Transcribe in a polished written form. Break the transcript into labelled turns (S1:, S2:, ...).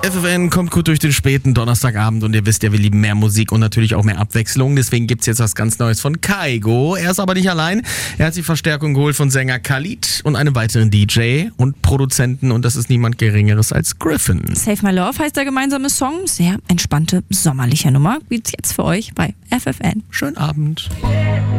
S1: FFN kommt gut durch den späten Donnerstagabend und ihr wisst ja, wir lieben mehr Musik und natürlich auch mehr Abwechslung. Deswegen gibt's jetzt was ganz Neues von Kygo. Er ist aber nicht allein. Er hat die Verstärkung geholt von Sänger Khalid und einem weiteren DJ und Produzenten und das ist niemand Geringeres als Griffin.
S2: Save My Love heißt der gemeinsame Song. Sehr entspannte, sommerliche Nummer. Gibt's jetzt für euch bei FFN.
S1: Schönen Abend.